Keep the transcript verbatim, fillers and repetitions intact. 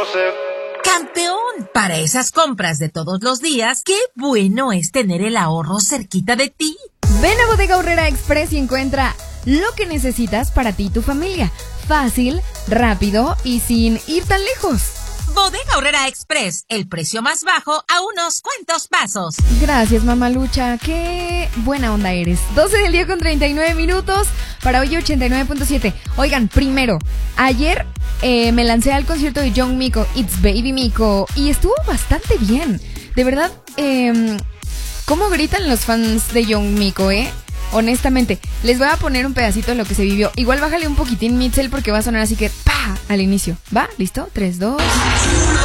conocer. Campeón, para esas compras de todos los días, qué bueno es tener el ahorro cerquita de ti. Ven a Bodega Aurrera Express y encuentra lo que necesitas para ti y tu familia. Fácil, rápido y sin ir tan lejos. Bodega Aurrera Express, el precio más bajo a unos cuantos pasos. Gracias, mamalucha, qué buena onda eres. doce del día con treinta y nueve minutos para hoy ochenta y nueve punto siete. Oigan, primero, ayer eh, me lancé al concierto de Young Miko, It's Baby Miko, y estuvo bastante bien. De verdad, eh, ¿cómo gritan los fans de Young Miko, eh? Honestamente, les voy a poner un pedacito de lo que se vivió. Igual bájale un poquitín, Mitzel, porque va a sonar así que ¡pa! Al inicio. ¿Va? ¿Listo? tres, dos...